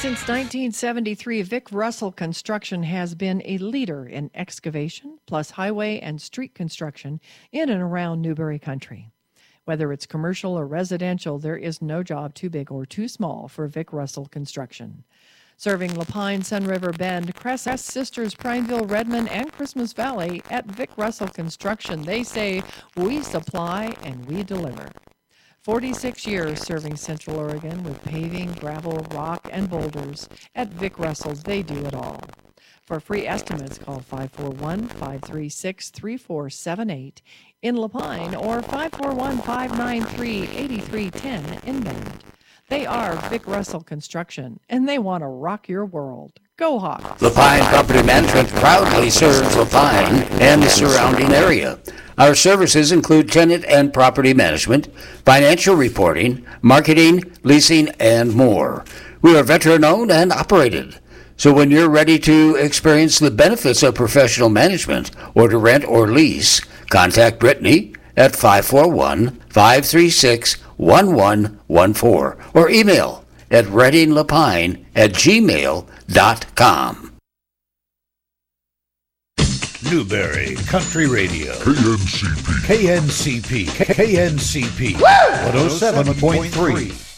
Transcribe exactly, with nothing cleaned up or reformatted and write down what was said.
Since nineteen seventy-three, Vic Russell Construction has been a leader in excavation, plus highway and street construction in and around Newberry Country. Whether it's commercial or residential, there is no job too big or too small for Vic Russell Construction. Serving Lapine, Sun River Bend, Crest Sisters, Prineville, Redmond, and Christmas Valley, at Vic Russell Construction, they say, we supply and we deliver. forty-six years serving Central Oregon with paving, gravel, rock, and boulders. At Vic Russell, they do it all. For free estimates, call five four one, five three six, three four seven eight in Lapine or five four one, five nine three, eight three one zero in Bend. They are Vic Russell Construction, and they want to rock your world. Go Hawks! Lapine Property Management proudly serves Lapine and the surrounding area. Our services include tenant and property management, financial reporting, marketing, leasing, and more. We are veteran-owned and operated. So when you're ready to experience the benefits of professional management or to rent or lease, contact Brittany at five four one, five three six, one one one four or email at reddinglapine at gmail dot com. Newberry Country Radio. K N C P. K N C P. K N C P. one oh seven point three.